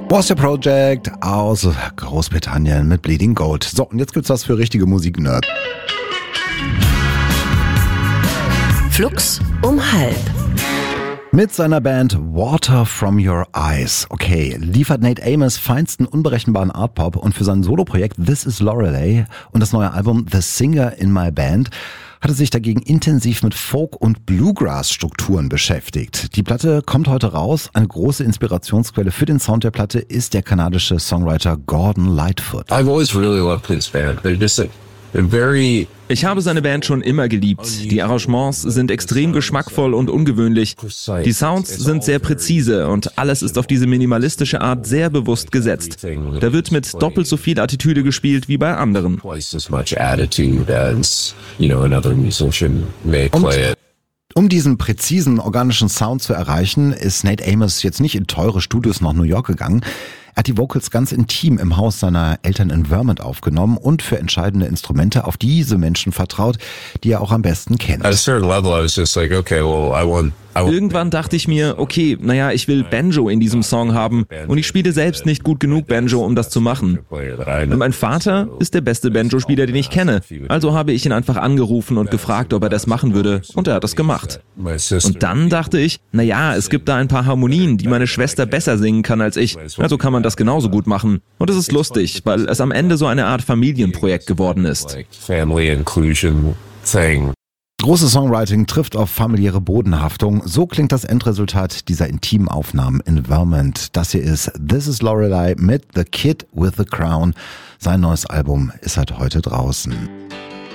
Was the Project aus Großbritannien mit Bleeding Gold. So, und jetzt gibt's was für richtige Musik-Nerd. Flux um halb. Mit seiner Band Water From Your Eyes. Okay, liefert Nate Amos feinsten unberechenbaren Art-Pop und für sein Soloprojekt This Is Lorelei und das neue Album The Singer in My Band hat er sich dagegen intensiv mit Folk- und Bluegrass-Strukturen beschäftigt. Die Platte kommt heute raus. Eine große Inspirationsquelle für den Sound der Platte ist der kanadische Songwriter Gordon Lightfoot. I've always really loved his band. They're just Ich habe seine Band schon immer geliebt. Die Arrangements sind extrem geschmackvoll und ungewöhnlich. Die Sounds sind sehr präzise und alles ist auf diese minimalistische Art sehr bewusst gesetzt. Da wird mit doppelt so viel Attitüde gespielt wie bei anderen. Um diesen präzisen organischen Sound zu erreichen, ist Nate Amos jetzt nicht in teure Studios nach New York gegangen. Er hat die Vocals ganz intim im Haus seiner Eltern in Vermont aufgenommen und für entscheidende Instrumente auf diese Menschen vertraut, die er auch am besten kennt. Irgendwann dachte ich mir, okay, ich will Banjo in diesem Song haben und ich spiele selbst nicht gut genug Banjo, um das zu machen. Und mein Vater ist der beste Banjo-Spieler, den ich kenne. Also habe ich ihn einfach angerufen und gefragt, ob er das machen würde und er hat das gemacht. Und dann dachte ich, es gibt da ein paar Harmonien, die meine Schwester besser singen kann als ich, also kann man das genauso gut machen. Und es ist lustig, weil es am Ende so eine Art Familienprojekt geworden ist. Großes Songwriting trifft auf familiäre Bodenhaftung. So klingt das Endresultat dieser intimen Aufnahmen in Vermont. Das hier ist This Is Lorelei mit The Kid with the Crown. Sein neues Album ist seit heute draußen.